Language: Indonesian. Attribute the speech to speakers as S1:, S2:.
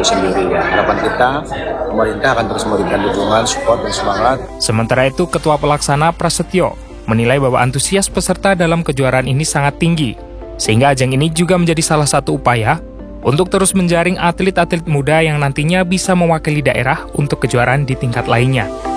S1: itu sendiri. Harapan kita, pemerintah akan terus memberikan dukungan, support, dan semangat.
S2: Sementara itu, Ketua Pelaksana Prasetyo menilai bahwa antusias peserta dalam kejuaraan ini sangat tinggi, sehingga ajang ini juga menjadi salah satu upaya untuk terus menjaring atlet-atlet muda yang nantinya bisa mewakili daerah untuk kejuaraan di tingkat lainnya.